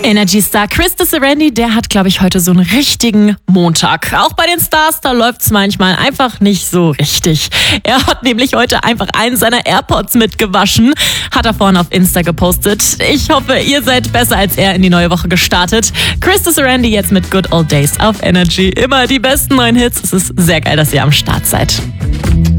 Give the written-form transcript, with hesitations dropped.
Energy-Star Chris Randy, der hat, glaube ich, heute so einen richtigen Montag. Auch bei den Stars, da läuft's manchmal einfach nicht so richtig. Er hat nämlich heute einfach einen seiner AirPods mitgewaschen, hat er vorhin auf Insta gepostet. Ich hoffe, ihr seid besser als er in die neue Woche gestartet. Chris Randy jetzt mit Good Old Days auf Energy. Immer die besten neuen Hits. Es ist sehr geil, dass ihr am Start seid.